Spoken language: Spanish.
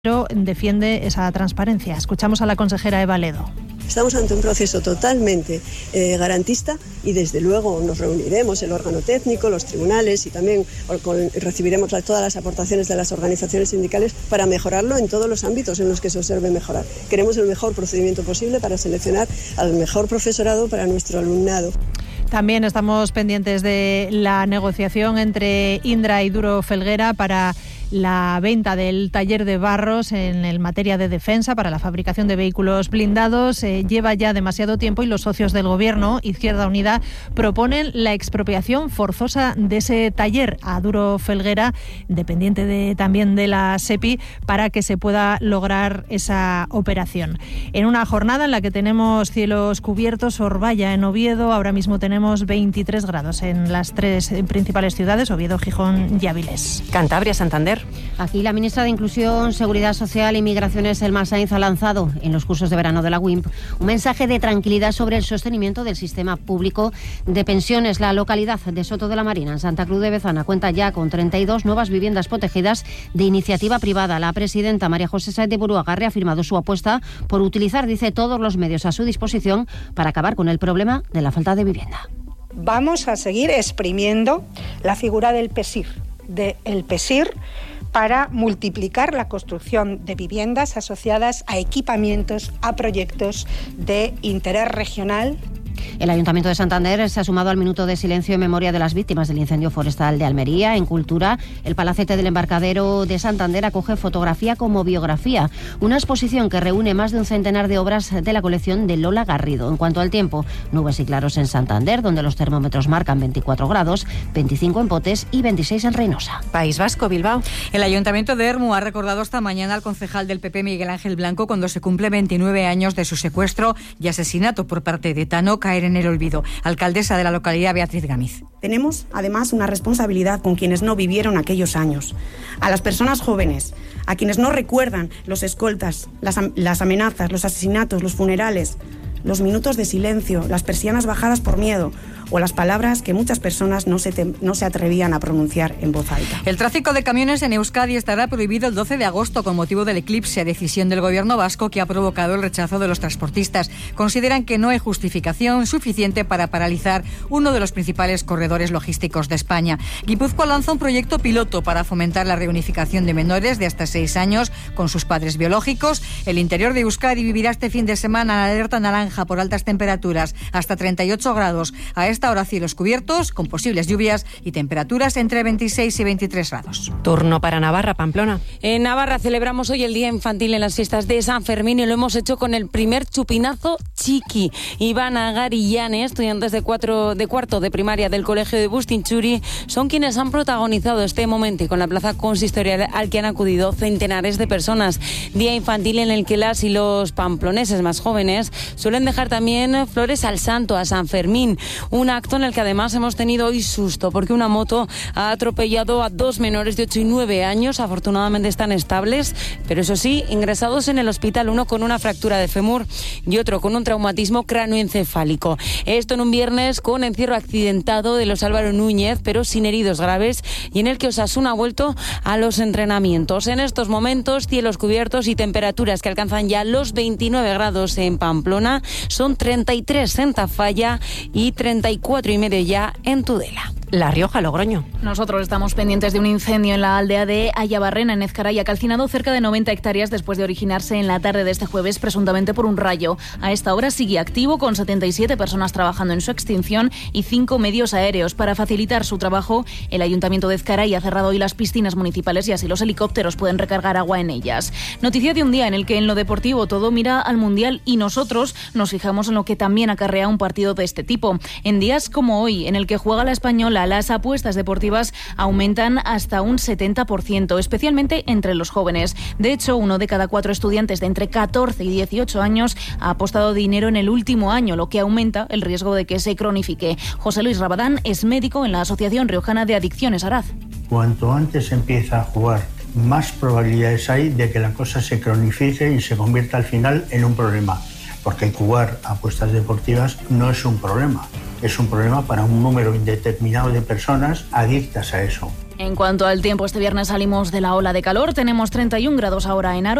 pero defiende esa transparencia. Escuchamos a la consejera Eva Ledo. Estamos ante un proceso totalmente garantista y desde luego nos reuniremos el órgano técnico, los tribunales y también recibiremos todas las aportaciones de las organizaciones sindicales para mejorarlo en todos los ámbitos en los que se observe mejorar. Queremos el mejor procedimiento posible para seleccionar al mejor profesorado para nuestro alumnado. También estamos pendientes de la negociación entre Indra y Duro Felguera para la venta del taller de Barros en materia de defensa para la fabricación de vehículos blindados. Lleva ya demasiado tiempo y los socios del Gobierno, Izquierda Unida, proponen la expropiación forzosa de ese taller a Duro Felguera, dependiente también de la SEPI, para que se pueda lograr esa operación. En una jornada en la que tenemos cielos cubiertos, Orbaya en Oviedo, ahora mismo tenemos 23 grados en las tres principales ciudades, Oviedo, Gijón y Áviles. Cantabria, Santander. Aquí la ministra de Inclusión, Seguridad Social y Migraciones, Elma Sainz, ha lanzado en los cursos de verano de la UIMP un mensaje de tranquilidad sobre el sostenimiento del sistema público de pensiones. La localidad de Soto de la Marina, en Santa Cruz de Bezana, cuenta ya con 32 nuevas viviendas protegidas de iniciativa privada. La presidenta María José Sáenz de Buruaga ha reafirmado su apuesta por utilizar, dice, todos los medios a su disposición para acabar con el problema de la falta de vivienda. Vamos a seguir exprimiendo la figura del PESIR, para multiplicar la construcción de viviendas asociadas a equipamientos, a proyectos de interés regional. El Ayuntamiento de Santander se ha sumado al minuto de silencio en memoria de las víctimas del incendio forestal de Almería. En Cultura, el Palacete del Embarcadero de Santander acoge Fotografía como biografía, una exposición que reúne más de un centenar de obras de la colección de Lola Garrido. En cuanto al tiempo, nubes y claros en Santander, donde los termómetros marcan 24 grados, 25 en Potes y 26 en Reynosa. País Vasco, Bilbao. El Ayuntamiento de Ermu ha recordado esta mañana al concejal del PP, Miguel Ángel Blanco, cuando se cumple 29 años de su secuestro y asesinato por parte de ETA. No caer en el olvido. Alcaldesa de la localidad, Beatriz Gamiz. Tenemos, además, una responsabilidad con quienes no vivieron aquellos años. A las personas jóvenes, a quienes no recuerdan los escoltas, las amenazas, los asesinatos, los funerales, los minutos de silencio, las persianas bajadas por miedo o las palabras que muchas personas no se atrevían a pronunciar en voz alta. El tráfico de camiones en Euskadi estará prohibido el 12 de agosto con motivo del eclipse, decisión del gobierno vasco que ha provocado el rechazo de los transportistas. Consideran que no hay justificación suficiente para paralizar uno de los principales corredores logísticos de España. Guipúzcoa lanza un proyecto piloto para fomentar la reunificación de menores de hasta 6 años con sus padres biológicos. El interior de Euskadi vivirá este fin de semana en alerta naranja por altas temperaturas, hasta 38 grados. A esta hora cielos cubiertos, con posibles lluvias y temperaturas entre 26 y 23 grados. Turno para Navarra, Pamplona. En Navarra celebramos hoy el Día Infantil en las fiestas de San Fermín y lo hemos hecho con el primer chupinazo chiqui. Iván Agar y Yane, estudiantes de cuarto de primaria del colegio de Bustinchuri, son quienes han protagonizado este momento y con la plaza consistorial al que han acudido centenares de personas. Día infantil en el que las y los pamploneses más jóvenes suelen dejar también flores al santo, a San Fermín. Un acto en el que además hemos tenido hoy susto porque una moto ha atropellado a 2 menores de 8 y 9 años. Afortunadamente están estables, pero eso sí, ingresados en el hospital, uno con una fractura de fémur y otro con un traumatismo cráneoencefálico. Esto en un viernes con encierro accidentado de los Álvaro Núñez, pero sin heridos graves, y en el que Osasuna ha vuelto a los entrenamientos. En estos momentos, cielos cubiertos y temperaturas que alcanzan ya los 29 grados en Pamplona, son 33 en Tafalla y 34,5 ya en Tudela. La Rioja, Logroño. Nosotros estamos pendientes de un incendio en la aldea de Ayabarrena, en Ezcaray. Ha calcinado cerca de 90 hectáreas después de originarse en la tarde de este jueves, presuntamente por un rayo. A esta hora sigue activo, con 77 personas trabajando en su extinción y 5 medios aéreos. Para facilitar su trabajo, el Ayuntamiento de Ezcaray ha cerrado hoy las piscinas municipales y así los helicópteros pueden recargar agua en ellas. Noticia de un día en el que en lo deportivo todo mira al Mundial y nosotros nos fijamos en lo que también acarrea un partido de este tipo. En días como hoy, en el que juega la Española, las apuestas deportivas aumentan hasta un 70%, especialmente entre los jóvenes. De hecho, 1 de cada 4 estudiantes de entre 14 y 18 años ha apostado dinero en el último año, lo que aumenta el riesgo de que se cronifique. José Luis Rabadán es médico en la Asociación Riojana de Adicciones Araz. Cuanto antes empieza a jugar, más probabilidades hay de que la cosa se cronifique y se convierta al final en un problema. Porque jugar apuestas deportivas no es un problema. Es un problema para un número indeterminado de personas adictas a eso. En cuanto al tiempo, este viernes salimos de la ola de calor. Tenemos 31 grados ahora en Aro.